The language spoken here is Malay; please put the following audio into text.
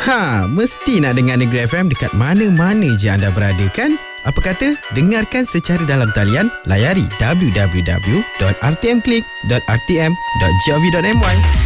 Mesti nak dengar Negeri FM dekat mana-mana je anda berada kan? Apa kata? Dengarkan secara dalam talian, layari www.rtmklik.rtm.gov.my.